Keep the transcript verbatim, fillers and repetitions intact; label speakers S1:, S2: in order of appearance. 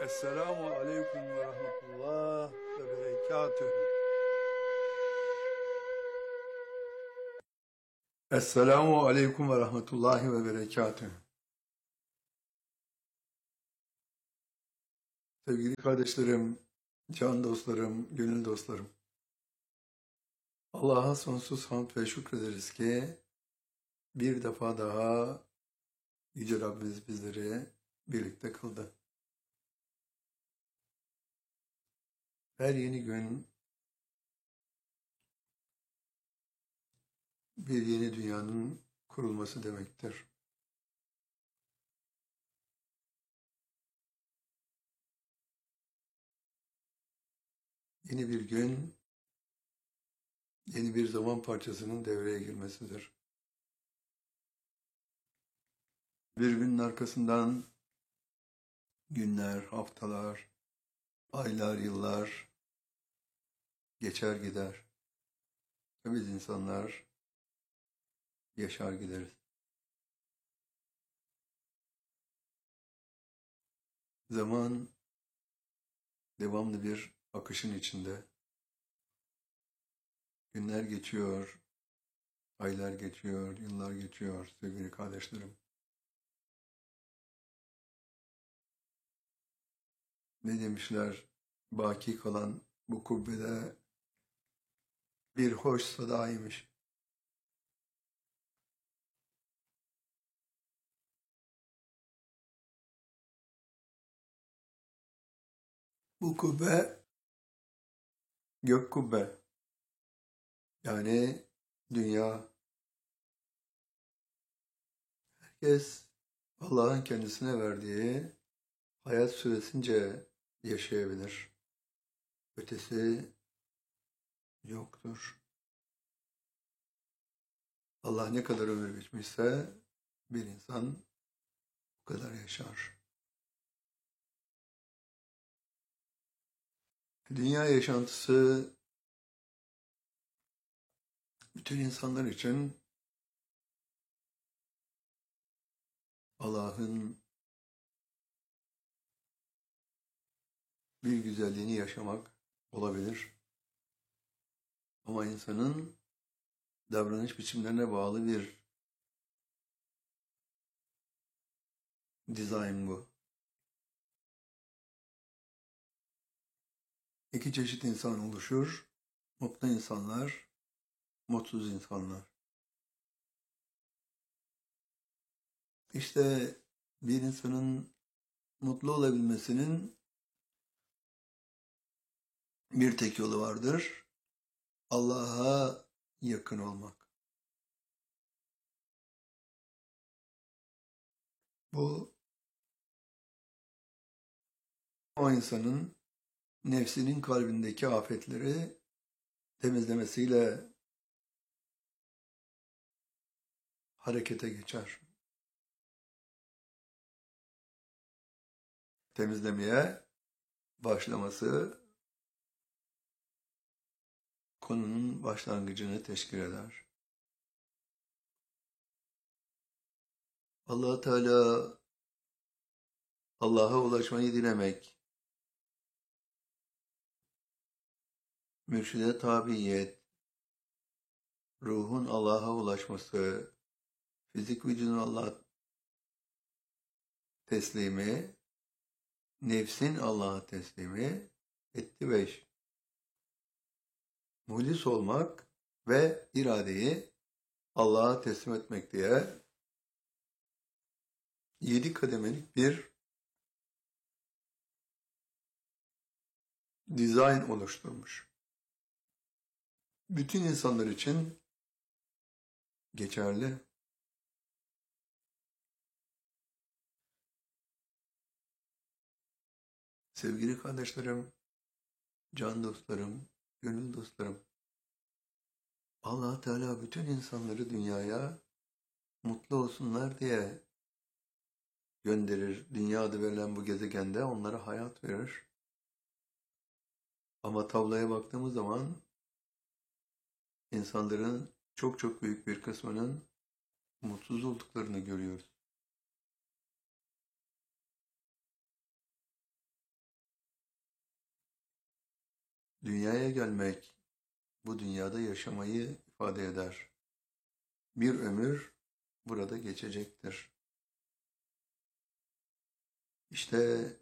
S1: Esselamu Aleyküm ve Rahmetullah ve Berekatühü. Esselamu Aleyküm ve Rahmetullahi ve Berekatühü. Sevgili kardeşlerim, can dostlarım, gönül dostlarım. Allah'a sonsuz hamd ve şükrederiz ki bir defa daha Yüce Rabbimiz bizleri birlikte kıldı. Her yeni gün bir yeni dünyanın kurulması demektir. Yeni bir gün, yeni bir zaman parçasının devreye girmesidir. Bir günün arkasından günler, haftalar, aylar, yıllar geçer gider. Ve biz insanlar yaşar gideriz. Zaman devamlı bir akışın içinde. Günler geçiyor, aylar geçiyor, yıllar geçiyor sevgili kardeşlerim. Ne demişler? Baki kalan bu kubbede bir hoş sadaymış. Bu kubbe gök kubbe. Yani dünya. Herkes Allah'ın kendisine verdiği hayat süresince yaşayabilir. Ötesi yoktur. Allah ne kadar ömür geçmişse bir insan bu kadar yaşar. Dünya yaşantısı bütün insanlar için Allah'ın bir güzelliğini yaşamak olabilir. Ama insanın davranış biçimlerine bağlı bir dizayn bu. İki çeşit insan oluşur. Mutlu insanlar, mutsuz insanlar. İşte bir insanın mutlu olabilmesinin bir tek yolu vardır. Allah'a yakın olmak. Bu o insanın nefsinin kalbindeki afetleri temizlemesiyle harekete geçer. Temizlemeye başlaması konunun başlangıcını teşkil eder. Allah Teala Allah'a ulaşmayı dilemek, mürşide tabiyet, ruhun Allah'a ulaşması, fizik vücudun Allah teslimi, nefsin Allah'a teslimi etti beş. Muhlis olmak ve iradeyi Allah'a teslim etmek diye yedi kademelik bir dizayn oluşturmuş. Bütün insanlar için geçerli. Sevgili kardeşlerim, can dostlarım, gönül dostlarım, Allah Teala bütün insanları dünyaya mutlu olsunlar diye gönderir. Dünya adı verilen bu gezegende onlara hayat verir. Ama tabloya baktığımız zaman insanların çok çok büyük bir kısmının mutsuz olduklarını görüyoruz. Dünyaya gelmek, bu dünyada yaşamayı ifade eder. Bir ömür burada geçecektir. İşte